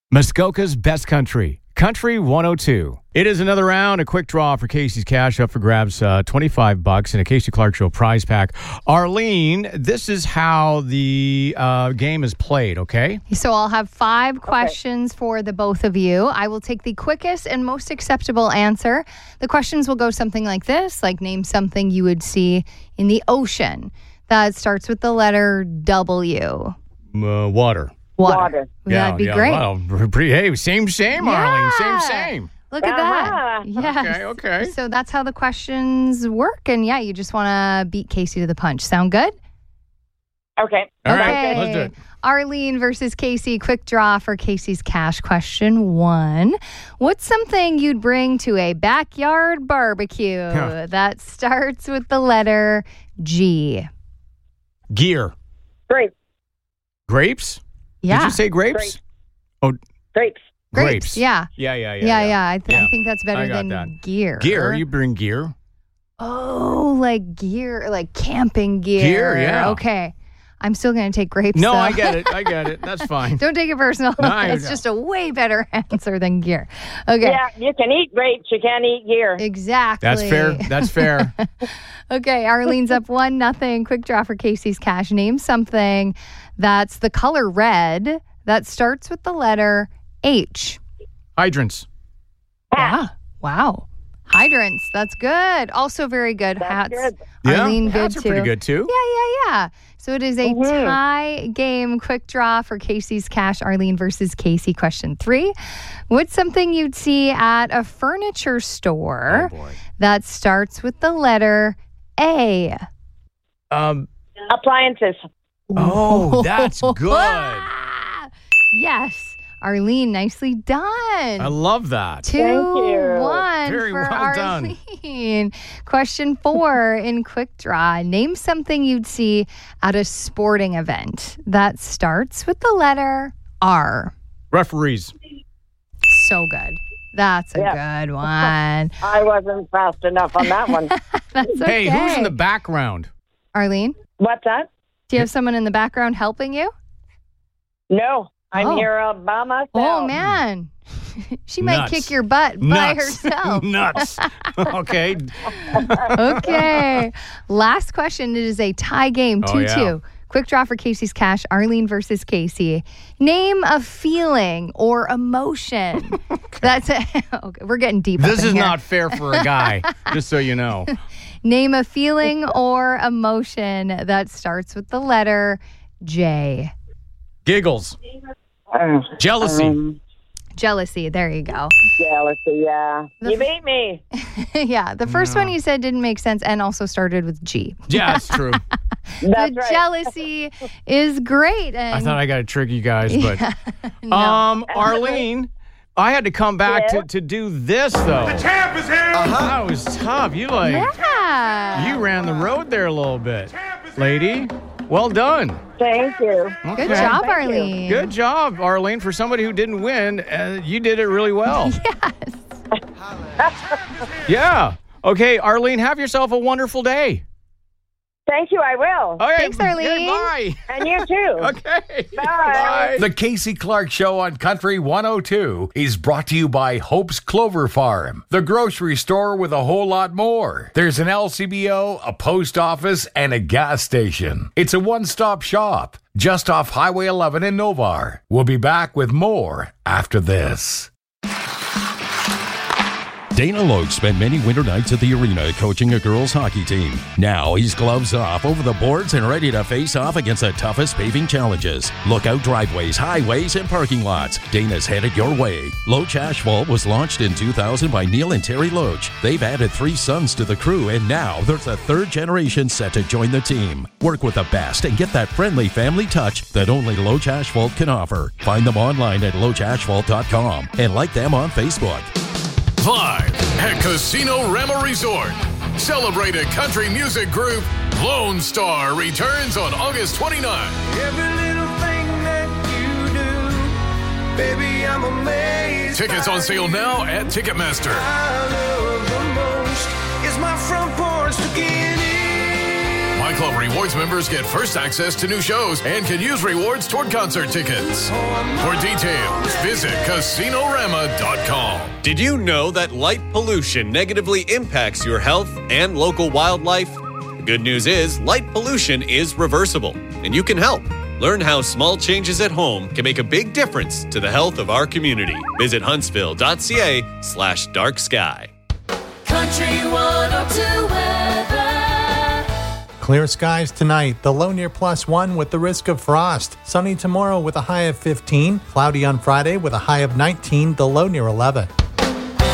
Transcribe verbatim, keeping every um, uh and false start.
Muskoka's Best Country, Country one oh two. It is another round, a quick draw for Casey's Cash up for grabs, uh, twenty-five bucks in a Casey Clark Show prize pack. Arlene, this is how the uh, game is played, okay? So I'll have five okay. questions for the both of you. I will take the quickest and most acceptable answer. The questions will go something like this, like name something you would see in the ocean that starts with the letter W. Uh, water. Water. Water. Yeah, That'd be yeah, great. Well, pretty, hey, same, same, yeah. Arlene. Same, same. Look at uh-huh. that. Yes. Okay, okay. So that's how the questions work. And yeah, you just want to beat Casey to the punch. Sound good? Okay. All okay. right, let's do it. Arlene versus Casey. Quick draw for Casey's Cash. Question one. What's something you'd bring to a backyard barbecue Huh. that starts with the letter G? Gear. Grapes. Grapes? Yeah. Did you say grapes? Grapes. Oh, Grapes. grapes. Yeah. Yeah, yeah, yeah. Yeah, yeah. I, th- Yeah. I think that's I better got than that. gear. Gear. You bring gear. Oh, like gear, like camping gear. Gear, yeah. Okay. I'm still going to take grapes. No, though. I get it. I get it. That's fine. Don't take it personal. No, I- it's just a way better answer than gear. Okay. Yeah, you can eat grapes. You can't eat gear. Exactly. That's fair. That's fair. Okay, Arlene's up one nothing. Quick draw for Casey's Cash. Name something that's the color red that starts with the letter H. Hydrants. Yeah. Wow. Hydrants. That's good. Also very good. That's Hats. good. Yeah, Arlene, hats good are too. pretty good too. Yeah, yeah, yeah. So it is a Mhm. tie game. Quick draw for Casey's Cash. Arlene versus Casey. Question three. What's something you'd see at a furniture store Oh boy. that starts with the letter A? Um. Appliances. Oh, that's good. Yes. Arlene, nicely done. I love that. Two, Thank you. one Very for well done. Arlene. Question four in Quick Draw. Name something you'd see at a sporting event that starts with the letter R. Referees. So good. That's a Yeah. good one. I wasn't fast enough on that one. That's okay. Hey, who's in the background? Arlene, What's that? do you have someone in the background helping you? No, I'm Oh. here all by myself. Oh, man. She might Nuts. kick your butt by Nuts. herself. Nuts. Okay. Okay. Last question. It is a tie game, Oh, two yeah. two. Quick draw for Casey's Cash. Arlene versus Casey. Name a feeling or emotion. That's it. Okay, we're getting deep. up This in is here. not fair for a guy, just so you know. Name a feeling or emotion that starts with the letter J. Giggles. Uh, Jealousy. um, Jealousy. There you go. jealousy, yeah. The You f- beat me. Yeah. The first No. one you said didn't make sense and also started with G. Yeah, that's true. That's the right. jealousy is great. And I thought I got to trick you guys, but no. um, Arlene, I had to come back Yeah? to, to do this though. The champ is here. That was tough. You like yeah. you ran the road there a little bit, lady. Well done. Thank you. Good Okay. job, Thank you. Arlene. Good job, Arlene. For somebody who didn't win, uh, you did it really well. Yes. Yeah. Okay, Arlene, have yourself a wonderful day. Thank you, I will. Okay. Thanks, Arlene. Bye. And you too. Okay. Bye. The Casey Clark Show on Country one oh two is brought to you by Hope's Clover Farm, the grocery store with a whole lot more. There's an L C B O, a post office, and a gas station. It's a one-stop shop just off Highway eleven in Novar. We'll be back with more after this. Dana Logue spent many winter nights at the arena coaching a girls' hockey team. Now he's gloves off, over the boards, and ready to face off against the toughest paving challenges. Lookout driveways, highways, and parking lots. Dana's headed your way. Loach Asphalt was launched in two thousand by Neil and Terry Loach. They've added three sons to the crew, and now there's a third generation set to join the team. Work with the best and get that friendly family touch that only Loach Asphalt can offer. Find them online at loach asphalt dot com and like them on Facebook. Live at Casino Rama Resort. Celebrated country music group Lone Star returns on August twenty-ninth. Every little thing that you do, baby, I'm amazed. Tickets on sale now at Ticketmaster. I love the most is my front porch spaghetti. My Club Rewards members get first access to new shows and can use rewards toward concert tickets. For details, visit casino rama dot com. Did you know that light pollution negatively impacts your health and local wildlife? The good news is light pollution is reversible, and you can help. Learn how small changes at home can make a big difference to the health of our community. Visit huntsville.ca slash dark sky. Country one oh two weather. Clear skies tonight. The low near plus one with the risk of frost. Sunny tomorrow with a high of fifteen. Cloudy on Friday with a high of nineteen. The low near eleven.